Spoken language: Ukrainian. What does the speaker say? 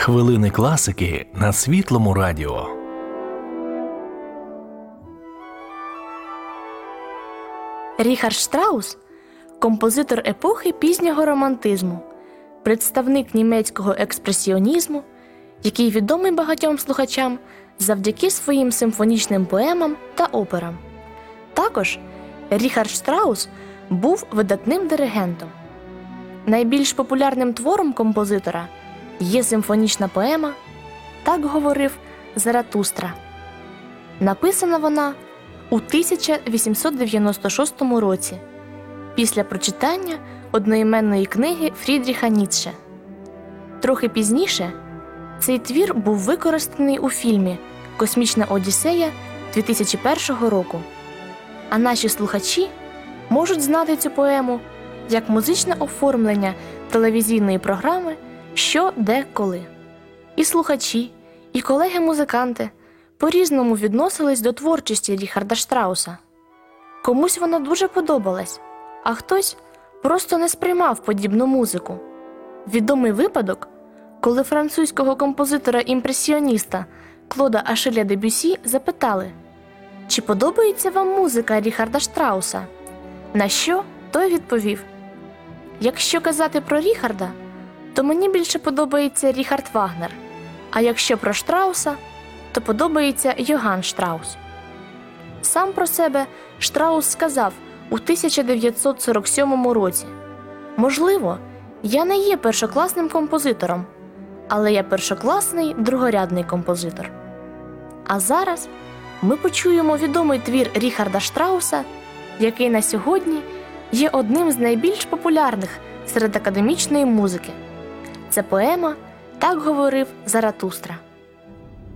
Хвилини класики на Світлому радіо. Ріхард Штраус – композитор епохи пізнього романтизму, представник німецького експресіонізму, який відомий багатьом слухачам завдяки своїм симфонічним поемам та операм. Також Ріхард Штраус був видатним диригентом. Найбільш популярним твором композитора є симфонічна поема «Так говорив Заратустра». Написана вона у 1896 році, після прочитання одноіменної книги Фрідріха Ніцше. Трохи пізніше цей твір був використаний у фільмі «Космічна Одіссея» 2001 року. А наші слухачі можуть знати цю поему як музичне оформлення телевізійної програми «Що, де, коли». І слухачі, і колеги-музиканти по-різному відносились до творчості Ріхарда Штрауса. Комусь вона дуже подобалась, а хтось просто не сприймав подібну музику. Відомий випадок, коли французького композитора-імпресіоніста Клода Ашеля Дебюсі запитали: «Чи подобається вам музика Ріхарда Штрауса?» На що той відповів: «Якщо казати про Ріхарда, то мені більше подобається Ріхард Вагнер, а якщо про Штрауса, то подобається Йоганн Штраус». Сам про себе Штраус сказав у 1947 році: «Можливо, я не є першокласним композитором, але я першокласний другорядний композитор». А зараз ми почуємо відомий твір Ріхарда Штрауса, який на сьогодні є одним з найбільш популярних серед академічної музики. Це поема «Так говорив Заратустра».